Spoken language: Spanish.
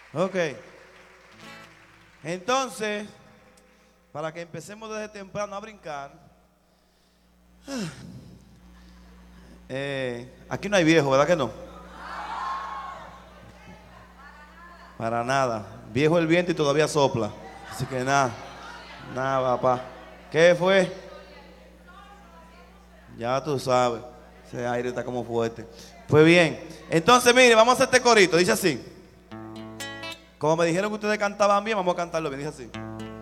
Ok. Entonces, para que empecemos desde temprano a brincar, aquí no hay viejo, ¿verdad que no? Para nada. Viejo el viento y todavía sopla. Así que nada, nada, papá. ¿Qué fue? Ya tú sabes. Ese aire está como fuerte. Pues bien, entonces mire, vamos a hacer este corito. Dice así. Como me dijeron que ustedes cantaban bien, vamos a cantarlo bien. Dice así.